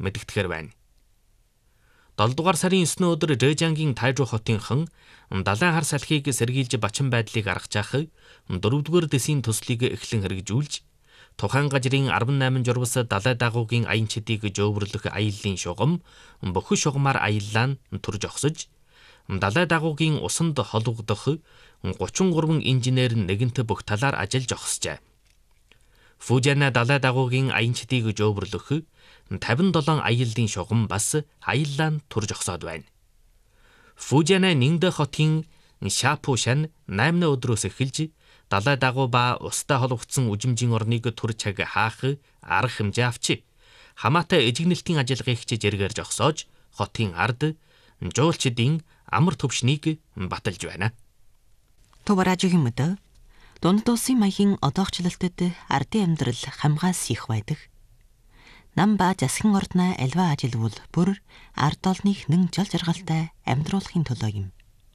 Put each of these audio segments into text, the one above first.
мэдэгдэхээр байна. 7 дугаар сарын 9 өдөр Рэжангийн Тайжу хотынхан далайн хар салхийг сэргийлж бачин байдлыг аргажаах 4-р дэсийн төслийг эхлэн хэрэгжүүлж тухайн газрын 18 журвас далай дагуугийн аян чидийг жөөврлөх аяллаа шугам бөхөн шугамаар аяллаа нь төрж огсож далай дагуугийн усанд холбогдох 33 инженер нэгэнт бүх талаар ажиллаж огсжээ. Фужана далай дагуугийн аян чидийг жөөврлөх 57 аяллаа шугам бас аяллаа нь төрж огсоод байна. Фужана Ниндэ хотын Шапушан 8 өдрөөс эхэлж далай дагуу ба устай холбогдсон үжимжийн орныг түр чаг хаах арга хэмжээ авчи. Хамаатай эжигнэлтийн ажиллагааг жиргээр жогсоож хотын ард жуулчдын амар төвшнийг баталж байна. Товаражгийн мэдээ дунд улсын маягийн одоогчлолтод ардын амьдрал хамгаас их байдаг. Нам ба засгийн ордноо альва ажилвал бүр ард олныг нэн жол жаргалтай амьдруулахын төлөө юм.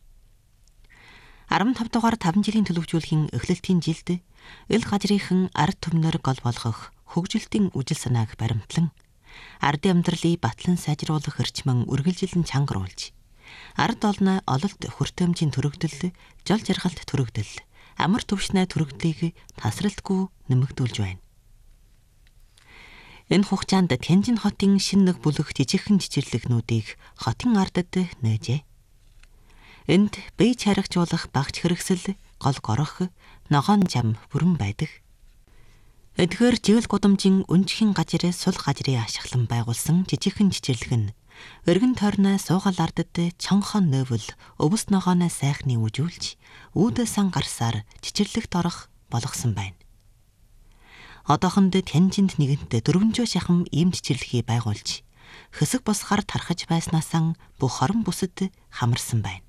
15 дугаар 5 жилийн төлөвлөлийн эхлэлтийн жилд ил газрынхан ард түмнэр гол болгох хөгжилтийн үжил санааг баримтлан ардын амьдралыг батлан сайжруулах эрчмэн үргэлжилэн чангаруулж ард олноо ололт хүртээмжийн төрөгдөл, жол жаргалт төрөгдөл, амар төвшнээ төрөгдлийг тасралтгүй нэмэгдүүлж байна. Энэ хугацаанд Тянжин хотын шин нэг бүлэг жижигхэн жижирлэгнүүдийг хотын ардад нээжээ. Энд бие чарагчуулах багч хэрэгсэл, гол горох, ногоон зам бүрэн байдаг. Эдгээр живэл гудамжийн өнжихийн газрын сул газрын ашиглан байгуулсан жижигхэн жижирлэг нь өргөн тойрноо суугаал ардад чонхон нөөвөл өвс ногооноо сайхны үжүүлж үүдээсэн гарсаар жижирлэгт орох болгосон байна. Одоохонд Тянжинд нэгэнт 400 шахам ийм жижирлэхий байгуулж хэсэг босхаар тархаж байснаасаа бүх хорон бүсэд хамарсан байна.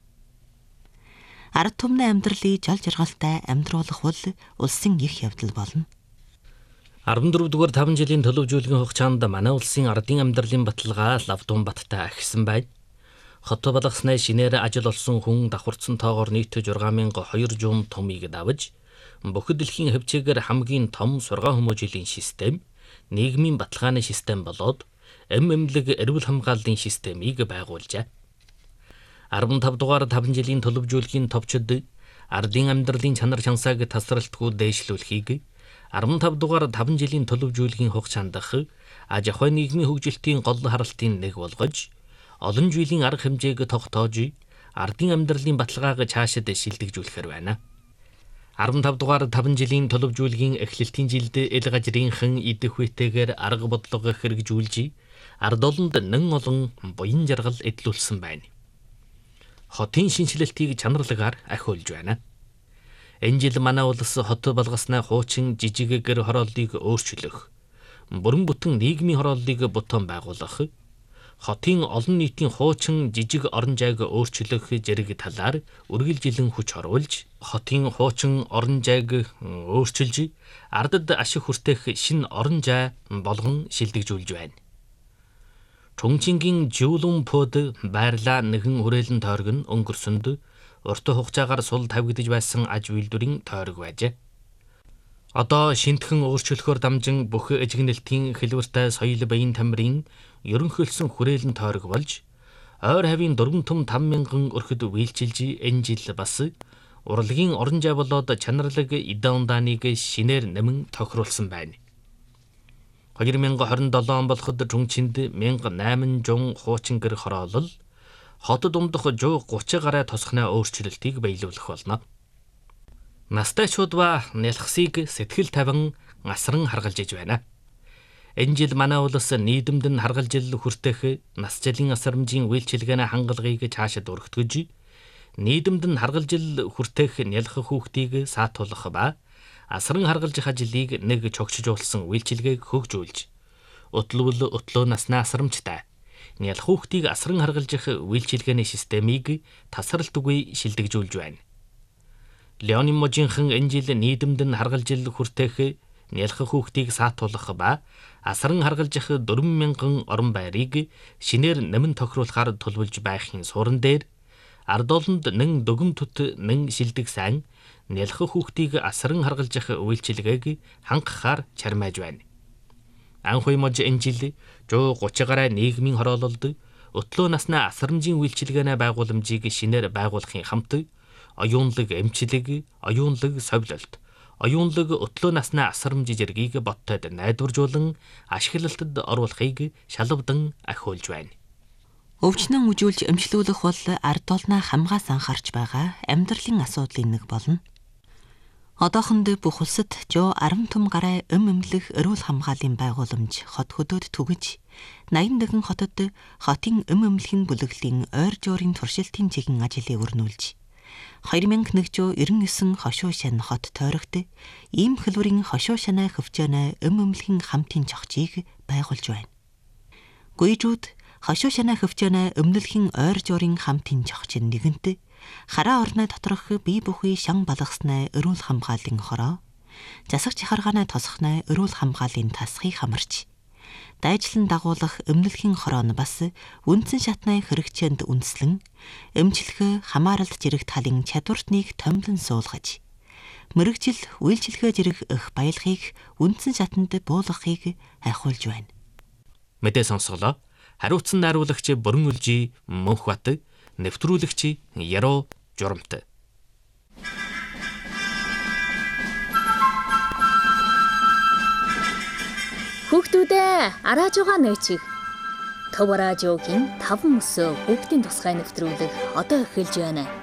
Ард түмний амьдралыг жол жаргалтай амьдруулах бол улсын их явдал болно. 14-р 5 жилийн төлөвлөлийн хугацаанд манай улсын ардын амьдралын баталгаа Лавдун баттай ахисан байна. Хот балгаснаа шинээр ажил олсон хүн давхарцсан тоогоор нийт 6200 томыг давж бүх дэлхийн хөвчөөр хамгийн том сургаан хүмүүжлийн систем, нийгмийн баталгааны систем болоод эмэмлэг эрүүл хамгааллын системийг байгуулжээ. 15 дугаар 5 жилийн төлөвлөлийн товчид ардын амьдралын чанар чансааг тасралтгүй дээшлүүлэхийг 15 дугаар 5 жилийн төлөвлөлийн хугацаанд аж ахуй нийгмийн хөгжилтийн гол харалтын нэг болгож олон жилийн арга хэмжээг тогтоож ардын амьдралын баталгааг цаашид шилдэгжүүлэхээр байна. 15 дугаар 5 жилийн төлөвлөлийн эхлэлтийн жилд ил газрынхан идэх үетэйгээр арга бодлого хэрэгжүүлж ард олонд нэн олон буян жаргал эдлүүлсэн байна. Хотын шинжилэлтийг чанарлагаар ахиулж байна. Энэ жил манай улс хот балгаснаа хуучин жижиг гэр хорооллыг өөрчлөх, бүрэн бүтэн нийгмийн хорооллыг бутуун байгуулах, хотын олон нийтийн хуучин жижиг орон зайг өөрчлөх зэрэг талаар үргэлжилэн хүч оруулж, хотын хуучин орон зайг өөрчилж, ардад ашиг хүртэх шинэ орон зай болгон шилдэгжүүлж байна. Чонгчингийн Жуулунпод байрлаа нэгэн хүрээлэн тойрог нь өнгөрсөнд урт хугацаагаар сул тавигдж байсан аж үйлдвэрийн тойрог байжээ. Одоо шинтхэн өөрчлөхөөр дамжин бүх эжигнэлтийн хэлбэртэй соёл баян тамирын ерөнхийлсөн хүрээлэн тойрог болж ойр хавийн 4 том 5,000 өрхөд үйлчилж энэ жил бас урлагийн орон зай болоод чанарлаг идеонданыг шинээр нэмэн тохируулсан байна. 2027 он болоход Чонгчинд 1800 хуучин гэр хороолол хот дундах 130 гаруй тосхны өөрчлөлтийг биелүүлэх болно. Настайчууд ба нялхсыг сэтгэл тавин асран харгалж иж байна. Энэ жил манай улс нийгэмд нь харгалжил хүртэх нас жилийн асрамжийн үйлчилгээний хангалагыг цаашид өргөтгөж, нийгэмд нь харгалжил хүртэх нялх хүүхдийг саатуулах ба асран харгалжих ажлыг нэг чогшжуулсан үйлчилгээг хөгжүүлж, утлуул утлуу насны асрамжтай нялх хүүхдийг асран харгалжих үйлчилгээний системийг тасралтгүй шилдэгжүүлж байна. Леонин можинхан энэ жил нийгэмд нь харгалжил хүртэх нялх хүүхдийг саатуулах ба асран харгалжих 4,000 орон байрыг шинээр нэмэн тохируулахаар төлөвлөж байхын суурин дээр ард олонд нэн дөгөм төт нэн шилдэг сайн нялх хүүхдийг асран харгалжих үйлчилгээг хангахаар чармааж байна. Анх уймаж энэ жил 130 гаруй нийгмийн хороололд өтлөө насны асрамжийн үйлчилгээний байгууламжийг шинээр байгуулахын хамт оюунлаг эмчлэг, оюунлаг совилолт, оюунлаг өтлөө насны асрамж зэргийг боттойд найдваржуулан ашиглалтад оруулахыг шалавдан ахиулж байна. Өвчнөн үжүүлж эмчлүүлэх бол ард олноо хамгаас анхаарч байгаа амьдралын асуудлын нэг болно. Одоохонд бүх улсад 110 том гаруй эмнэлэг эрүүл хамгааллын байгууламж хот хөдөөд түгэж 81 хотод хотын эмнэлгийн бүлэглэлийн ойр жуурын туршилтын чиглэн ажлыг өрнүүлж 2199 хошуу шан хот тойрогт ийм хэлбэрийн хошуу шанаа хөвчөөнө эмнэлгийн хамтын зохицыг байгуулж байна. Гүйжүүд хошуу шанаа хөвчөөнө эмнэлгийн ойр жуурын хамтын зохицын нэгэнт хараа орны доторх бие бүхий шан балгаснаа эрүүл хамгааллын хороо, засаг чахаргааны тосхнаа эрүүл хамгааллын тасхыг хамарч дайжлан дагуулах эмнэлгийн хороо нь бас үндсэн шатны хэрэгцээнд үндэслэн эмчилгээ хамааралд зэрэг талын чадвартныг томлон суулгаж мэрэгжил үйлчилгээ зэрэг их баялагийг үндсэн шатанд буулгахыг ахиулж байна. Мэдээ сонсголоо. Хариуцсан найруулагч Бүрэн Үлжи Мөнхбат, нэвтрүүлэгч Яруу Журамт. Хүүхдүүдээ арааж байгаа нөөцийг Төв радиогийн 5 мөсөө хүүхдийн тусгай нэвтрүүлэг одоо эхэлж байна.